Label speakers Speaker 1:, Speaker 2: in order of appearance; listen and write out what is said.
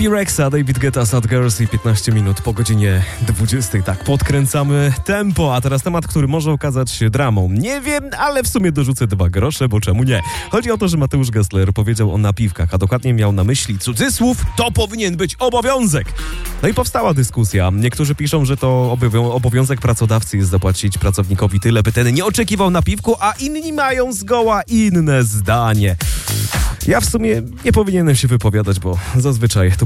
Speaker 1: Rexa, David Guetta, Sad Girls i 15 minut po godzinie 20. Tak, podkręcamy tempo, a teraz temat, który może okazać się dramą. Nie wiem, ale w sumie dorzucę 2 grosze, bo czemu nie? Chodzi o to, że Mateusz Gessler powiedział o napiwkach, a dokładnie miał na myśli cudzysłów, to powinien być obowiązek. No i powstała dyskusja. Niektórzy piszą, że to obowiązek pracodawcy jest zapłacić pracownikowi tyle, by ten nie oczekiwał napiwku, a inni mają zgoła inne zdanie. Ja w sumie nie powinienem się wypowiadać, bo zazwyczaj to